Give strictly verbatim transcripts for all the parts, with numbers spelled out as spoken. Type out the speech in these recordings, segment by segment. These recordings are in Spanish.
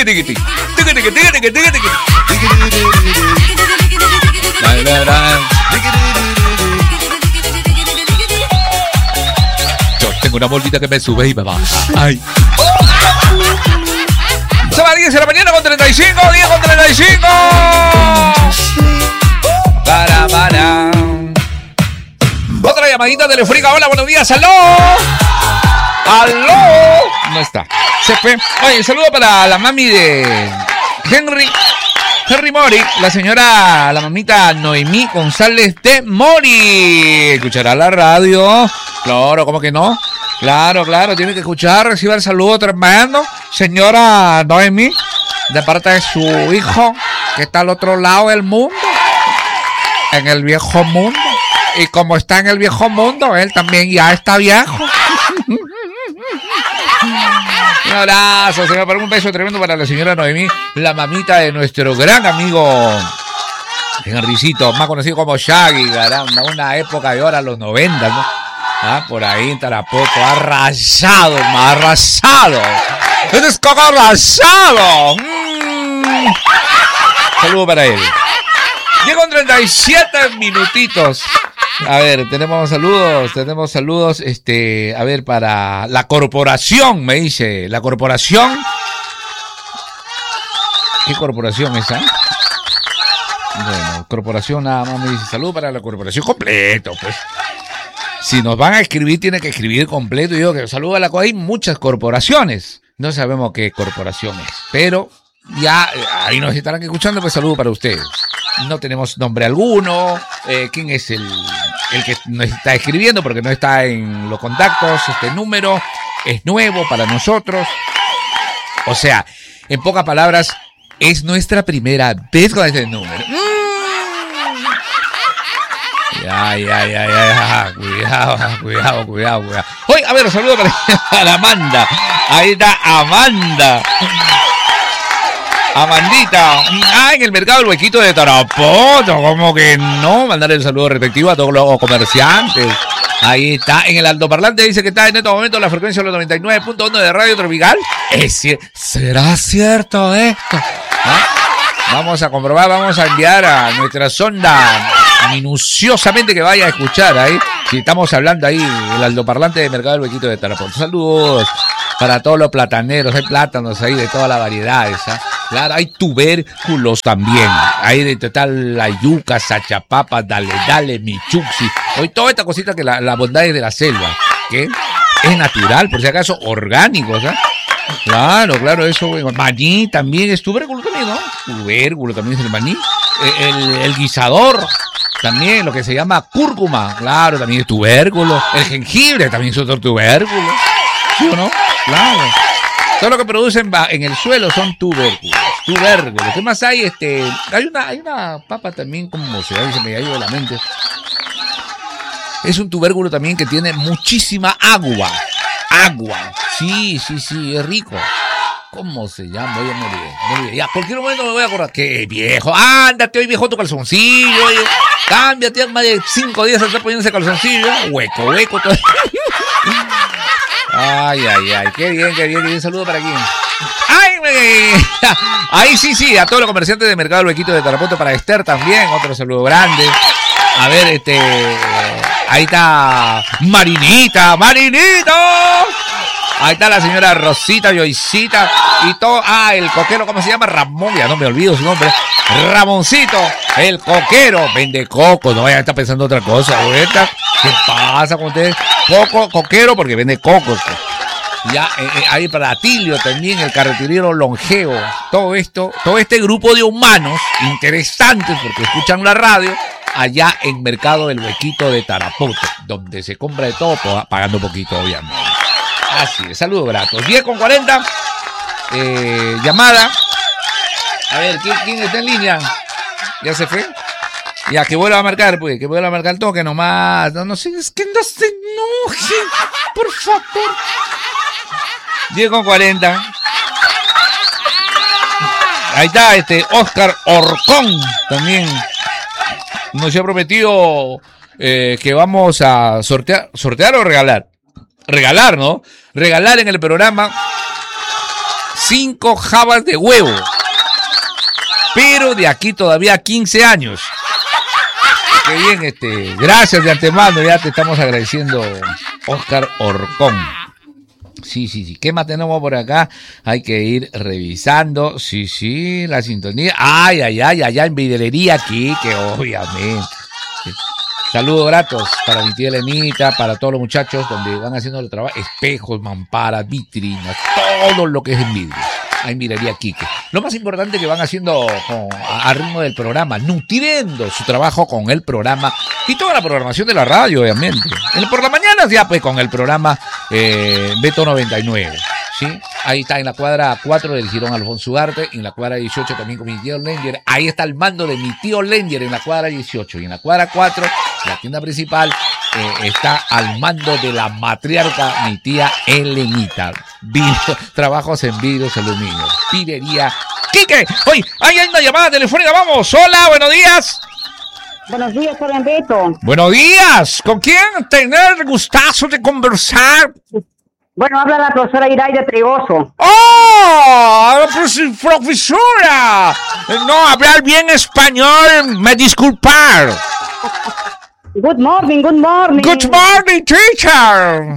Yo tengo una bolita que me sube y me baja. Ay. Son las diez de la mañana con treinta y cinco, diez con treinta y cinco. Para, para. Otra llamadita telefónica. Hola, buenos días. ¡Aló! ¡Aló! No está. Se fue. Oye, un saludo para la mami de Henry. Henry Mori, la señora, la mamita Noemí González de Mori. ¿Escuchará la radio? Claro, ¿cómo que no? Claro, claro, tiene que escuchar, reciba el saludo tremendo. Señora Noemí, de parte de su hijo, que está al otro lado del mundo. En el viejo mundo. Y como está en el viejo mundo, él también ya está viejo. Un abrazo, señor, para un beso tremendo para la señora Noemí, la mamita de nuestro gran amigo Henrycito, más conocido como Shaggy, caramba, una época de ahora, los noventa, ¿no? Ah, por ahí en Tarapoto, arrasado, más arrasado. ¡Eres coco arrasado! Mm. Saludo para él. Llego en treinta y siete minutitos. A ver, tenemos saludos, tenemos saludos, este, a ver, para la corporación, me dice, la corporación. ¿Qué corporación es esa? Bueno, corporación nada más me dice, saludos para la corporación completo, pues. Si nos van a escribir, tiene que escribir completo. Y digo que saludo a la hay muchas corporaciones. No sabemos qué corporación es, pero ya ahí nos estarán escuchando, pues saludo para ustedes. No tenemos nombre alguno. Eh, ¿Quién es el, el que nos está escribiendo? Porque no está en los contactos. Este número es nuevo para nosotros. O sea, en pocas palabras, es nuestra primera vez con este número. Mm. Ya, ya, ya, ya. Cuidado, cuidado, cuidado, cuidado. Oye, a ver, saludo para, para Amanda. Ahí está Amanda. Amandita, ah, en el mercado del huequito de Tarapoto, como que no, mandar el saludo respectivo a todos los comerciantes. Ahí está, en el altoparlante dice que está en este momento la frecuencia de los noventa y nueve punto uno de Radio Tropical. Es cierto, ¿será cierto esto? ¿Ah? Vamos a comprobar, vamos a enviar a nuestra sonda minuciosamente que vaya a escuchar ahí. Si estamos hablando ahí, el altoparlante del mercado del huequito de Tarapoto. Saludos para todos los plataneros, hay plátanos ahí de todas las variedades, ¿ah? Claro, hay tubérculos también. Hay de total la yuca, sachapapa, dale, dale, michuxi. Hoy toda esta cosita que la, la bondad es de la selva, que es natural, por si acaso, orgánicos, ¿eh? Claro, claro, eso, güey. Maní también es tubérculo también, ¿no? Tubérculo también es el maní. El, el, el guisador también, lo que se llama cúrcuma, claro, también es tubérculo. El jengibre también es otro tubérculo. ¿Sí o no? Claro. Todo lo que producen en el suelo son tubérculos. Tubérculos. ¿Qué más hay? Este, hay una, hay una papa también, como se ve, se me ha ido de la mente. Es un tubérculo también que tiene muchísima agua. Agua. Sí, sí, sí, es rico. ¿Cómo se llama? Oye, me olvidé, me olvidé. Ya, cualquier momento me voy a acordar. ¡Qué viejo! ¡Ándate hoy, viejo, tu calzoncillo! Oye. Cámbiate, más de cinco días hasta poniendo ese calzoncillo. Hueco, hueco. Todo. Ay, ay, ay, qué bien, qué bien, qué bien. Saludo para quién. ¡Ay, me... Ahí sí, sí, a todos los comerciantes de Mercado del Huequito de Tarapoto, para Esther también, otro saludo grande. A ver, este... Ahí está Marinita, Marinita. Ahí está la señora Rosita, Joycita y todo. Ah, el coquero, ¿cómo se llama? Ramón, ya no me olvido su nombre. Ramoncito, el coquero, vende coco, no vaya a estar pensando otra cosa, ahorita. ¿Qué pasa con ustedes? Coco, coquero, porque vende cocos. Ya, eh, eh, ahí para Atilio también, el carreterero longevo. Todo esto, todo este grupo de humanos interesantes, porque escuchan la radio, allá en Mercado del Huequito de Tarapoto, donde se compra de todo, pagando poquito, obviamente. Así es, saludos gratos. diez con cuarenta, eh, llamada. A ver, ¿quién, ¿quién está en línea? ¿Ya se fue? Ya, que vuelva a marcar, pues, que vuelva a marcar el toque nomás. No, no sé, es que no se enoje, por favor. diez con cuarenta. Ahí está, este, Oscar Orcón, también. Nos ha prometido eh, que vamos a sortear, sortear o regalar. Regalar, ¿no? Regalar en el programa cinco jabas de huevo. Pero de aquí todavía quince años. Qué bien, este. Gracias de antemano, ya te estamos agradeciendo, Oscar Orcón. Sí, sí, sí. ¿Qué más tenemos por acá? Hay que ir revisando. Sí, sí, la sintonía. Ay, ay, ay, allá en vidrería aquí, que obviamente. Sí. Saludos gratos para mi tía Elenita, para todos los muchachos donde van haciendo el trabajo. Espejos, mamparas, vitrinas, todo lo que es en vidrio. Hay vidrería Quique. Lo más importante que van haciendo con, a, a ritmo del programa, nutriendo su trabajo con el programa y toda la programación de la radio, obviamente. El, por la mañana ya pues con el programa eh, Beto noventa y nueve. ¿Sí? Ahí está en la cuadra cuatro del Girón Alfonso Ugarte, en la cuadra dieciocho también con mi tío Lenger. Ahí está el mando de mi tío Lenger en la cuadra dieciocho. Y en la cuadra cuatro, la tienda principal, eh, está al mando de la matriarca, mi tía Elenita. Vidrio, trabajos en vidrios aluminio. Pirería Quique. Hoy hay una llamada telefónica, vamos. Hola, buenos días. Buenos días, joven Beto. Buenos días. ¿Con quién tener gustazo de conversar? Bueno, habla la profesora Iraida Trigoso. ¡Oh! ¡Profesora! No, hablar bien español, me disculpar. Good morning, good morning. Good morning, teacher.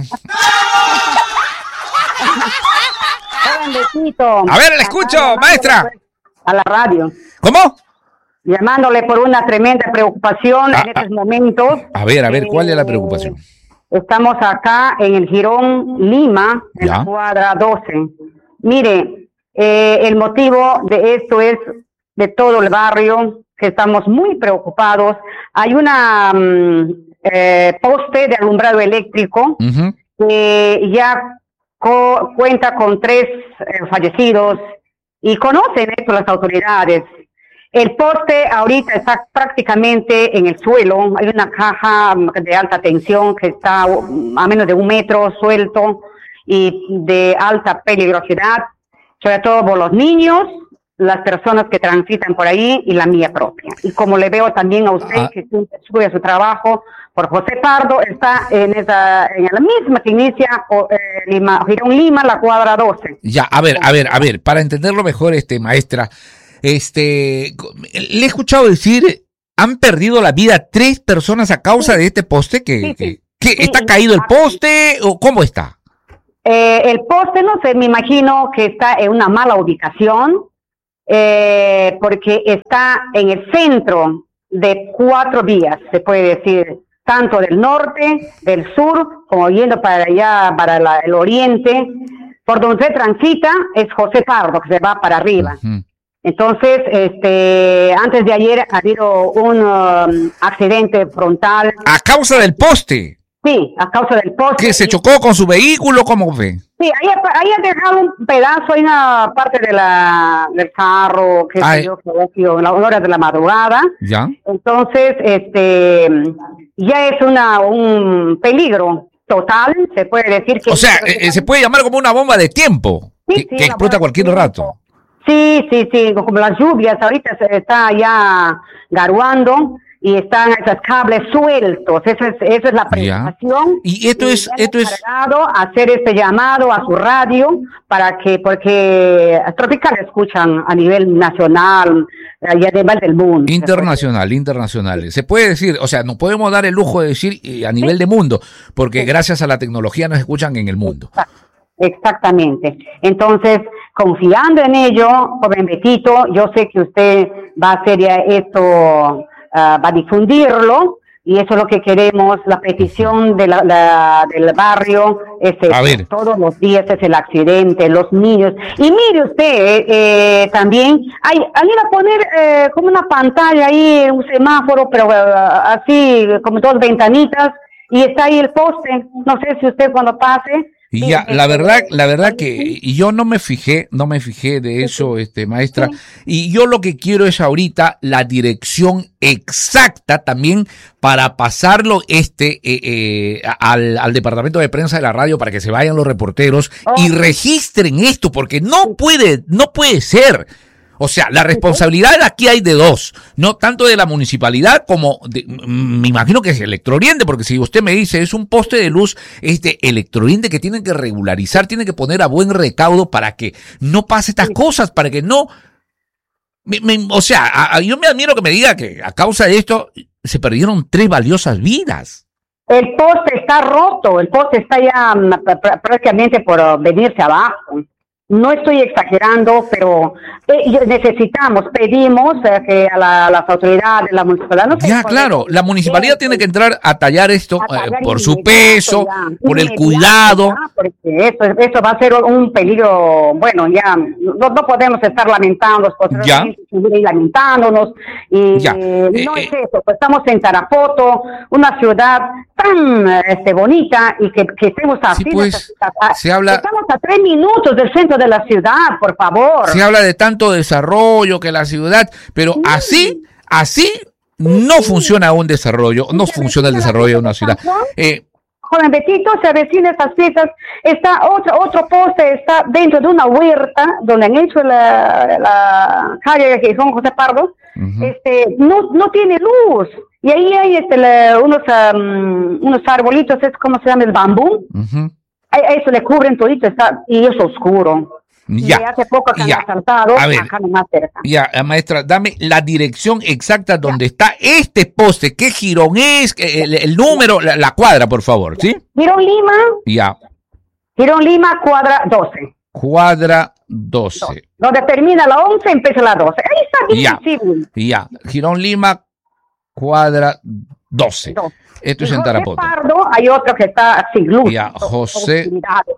Joven Betito. A ver, le escucho, maestra. A la radio. ¿Cómo? Llamándole por una tremenda preocupación Ah, en estos ah. momentos. A ver, a ver, ¿cuál es la Eh, preocupación? Estamos acá en el Girón Lima, en Ya. la cuadra doce. Mire, eh, el motivo de esto es de todo el barrio, que estamos muy preocupados. Hay una mm, eh, poste de alumbrado eléctrico Uh-huh. que ya co- cuenta con tres eh, fallecidos y conocen esto las autoridades. El poste ahorita está prácticamente en el suelo. Hay una caja de alta tensión que está a menos de un metro suelto y de alta peligrosidad, sobre todo por los niños, las personas que transitan por ahí y la mía propia. Y como le veo también a usted Ah. que sube a su trabajo por José Pardo, está en esa en la misma que inicia o, eh, Lima, Girón Lima, la cuadra doce. Ya, a ver, a ver, a ver, para entenderlo mejor, este, maestra, este, le he escuchado decir, han perdido la vida tres personas a causa Sí. de este poste que, Sí, sí. que, que Sí, ¿está y- caído el poste o cómo está? Eh, el poste, no sé, me imagino que está en una mala ubicación, eh, porque está en el centro de cuatro vías, se puede decir, tanto del norte, del sur, como yendo para allá, para la- el oriente. Por donde se transita es José Pardo, que se va para arriba. Ujú. Entonces, este, antes de ayer ha habido un um, accidente frontal, A causa del poste, sí, a causa del poste. que se Y- chocó con su vehículo, ¿cómo fue? Sí, ahí, ha- ahí ha dejado un pedazo, hay una parte de la, del carro, que Ay. sé yo, que ha sido en las horas de la madrugada. ¿Ya? Entonces, este, ya es una, un peligro total, se puede decir que... O sea, eh, eh, se puede llamar como una bomba de tiempo, Sí, que, sí, que una explota bomba cualquier de rato. tiempo. Sí, sí, sí, como las lluvias, ahorita se está ya garuando y están esos cables sueltos, esa es, esa es la preocupación. Y esto es, ya le esto he es, encargado hacer este llamado a su radio para que, porque Tropical escuchan a nivel nacional y además del mundo. internacional, internacional. Se puede decir, o sea, no podemos dar el lujo de decir eh, a nivel de mundo, porque gracias a la tecnología nos escuchan en el mundo. Exactamente. Entonces, confiando en ello, joven Betito, yo sé que usted va a hacer ya esto, ah, va a difundirlo, y eso es lo que queremos, la petición de la, la- del barrio, es eso. A ver. Todos los días es el accidente, los niños. Y mire usted, eh, también, hay, hay a poner eh, como una pantalla ahí, un semáforo, pero eh, así, como dos ventanitas, y está ahí el poste. No sé si usted cuando pase... Y ya, la verdad, la verdad que y yo no me fijé, no me fijé de eso, este maestra, y yo lo que quiero es ahorita la dirección exacta también para pasarlo este eh, eh, al, al departamento de prensa de la radio para que se vayan los reporteros y registren esto, porque no puede, no puede ser. O sea, la responsabilidad aquí hay de dos, no tanto de la municipalidad como, de, me imagino que es Electrooriente, porque si usted me dice es un poste de luz, es de Electrooriente que tienen que regularizar, tienen que poner a buen recaudo para que no pase estas cosas, para que no... Me, me, o sea, a, a, yo me admiro que me diga que a causa de esto se perdieron tres valiosas vidas. El poste está roto, el poste está ya prácticamente por venirse abajo. No estoy exagerando, pero eh, necesitamos, pedimos eh, que a, la, a las autoridades, la municipalidad... No ya, claro, la municipalidad eh, tiene que entrar a tallar esto a tallar eh, por su peso, ya, por el cuidado. Ya, porque esto, esto va a ser un peligro, bueno, ya no, no podemos estar lamentándonos, ya. seguir lamentándonos, y ya. Eh, no eh, es eso, pues estamos en Tarapoto, una ciudad tan este, bonita, y que, que estemos así. Sí, pues, a, se habla... Estamos a tres minutos del centro de la ciudad, por favor. Se habla de tanto desarrollo que la ciudad, pero sí. así, así no sí. funciona un desarrollo, no funciona el desarrollo de una ciudad. Eh, Joven Betito, se avecina estas fiestas, está otro otro poste, está dentro de una huerta, donde han hecho la, la calle de Juan José Pardo, uh-huh. este, no, no tiene luz, y ahí hay este, la, unos, um, unos arbolitos, es como se llama el bambú, uh-huh. A eso le cubren todito, está, y es oscuro. Ya. Y hace poco que ya. han asaltado, a ver, acá más cerca. Ya, maestra, dame la dirección exacta donde ya. está este poste, qué jirón es, el, el número, la, la cuadra, por favor, ¿sí? Jirón Lima. Ya. Jirón Lima, cuadra doce. Cuadra doce. doce. Donde termina la once, empieza la doce. Ahí está bien ya. visible. Ya, Jirón Lima, cuadra doce. doce. Esto es en Tarapoto. Pardo, hay otro que está sin luz. Ya, José,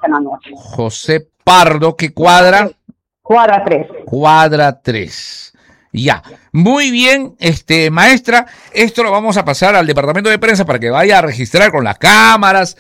José Pardo, ¿qué cuadra? Cuadra tres. Cuadra tres. Ya, muy bien, este maestra, esto lo vamos a pasar al departamento de prensa para que vaya a registrar con las cámaras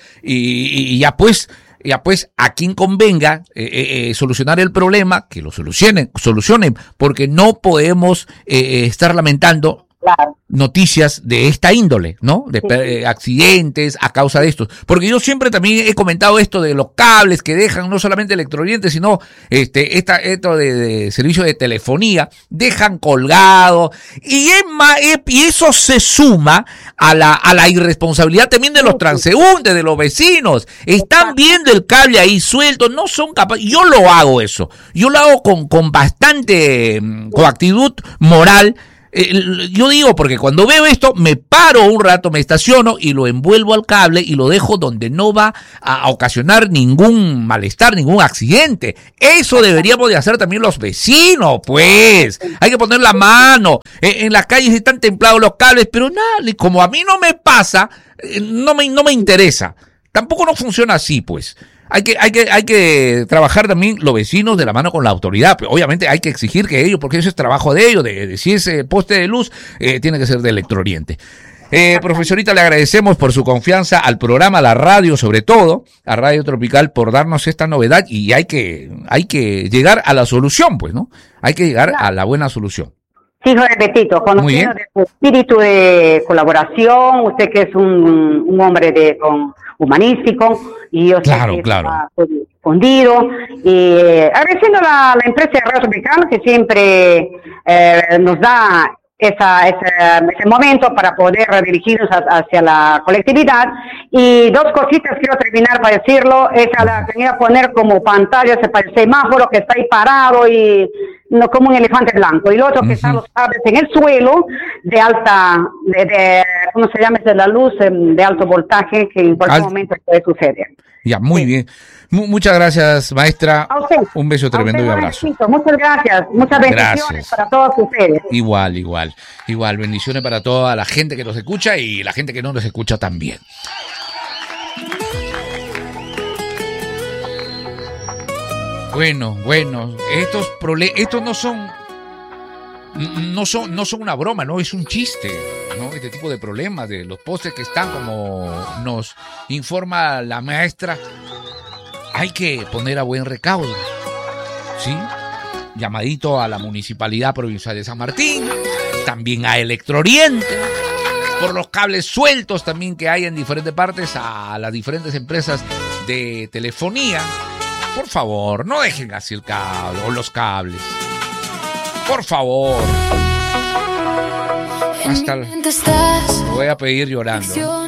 y, y ya pues, ya pues a quien convenga eh, eh, solucionar el problema, que lo solucionen, solucionen, porque no podemos eh, estar lamentando claro. noticias de esta índole, ¿no? De sí. eh, accidentes a causa de estos. Porque yo siempre también he comentado esto de los cables que dejan no solamente Electrooriente, sino este esta, esto de, de servicio de telefonía, dejan colgado. Y, es más, y eso se suma a la, a la irresponsabilidad también de los transeúntes, de los vecinos. Están viendo el cable ahí suelto, no son capaces. Yo lo hago eso. Yo lo hago con, con bastante, con actitud moral. Eh, yo digo, porque cuando veo esto, me paro un rato, me estaciono y lo envuelvo al cable y lo dejo donde no va a ocasionar ningún malestar, ningún accidente. Eso deberíamos de hacer también los vecinos, pues. Hay que poner la mano. Eh, en las calles están templados los cables, pero nada, como a mí no me pasa, eh, no me, no me interesa. Tampoco no funciona así, pues. Hay que, hay que, hay que trabajar también los vecinos de la mano con la autoridad. Pero obviamente hay que exigir que ellos, porque eso es trabajo de ellos, de, de si ese poste de luz eh, tiene que ser de Electrooriente. Eh, profesorita, le agradecemos por su confianza al programa, a la radio, sobre todo, a Radio Tropical, por darnos esta novedad y hay que, hay que llegar a la solución, pues, ¿no? Hay que llegar a la buena solución. Sí, Jorge Betito, conociendo de su espíritu de colaboración, usted que es un, un hombre de con humanístico, y yo claro, sé que claro. está escondido, y eh, agradeciendo a la, la empresa de Radio Tropical que siempre eh, nos da esa, esa, ese momento para poder redirigirnos a, hacia la colectividad. Y dos cositas quiero terminar para decirlo. Esa la quería poner como pantalla, ese para el semáforo que está ahí parado y no como un elefante blanco. Y lo otro que uh-huh. están los cables en el suelo de alta, de, de ¿cómo se llama? De la luz de alto voltaje que en cualquier Al... momento puede suceder. Ya, muy sí. bien. M- muchas gracias, maestra. Un beso tremendo y abrazo. Muchas gracias. Muchas bendiciones gracias. Para todos ustedes. Igual, igual. Igual, bendiciones para toda la gente que nos escucha y la gente que no nos escucha también. Bueno, bueno, estos prole- estos no son no son no son una broma, no es un chiste, ¿no? Este tipo de problemas de los postes que están, como nos informa la maestra, hay que poner a buen recaudo, ¿sí? Llamadito a la Municipalidad Provincial de San Martín, también a Electrooriente, por los cables sueltos también que hay en diferentes partes, a las diferentes empresas de telefonía. Por favor, no dejen así el cable o los cables. Por favor. Hasta lo voy a pedir llorando.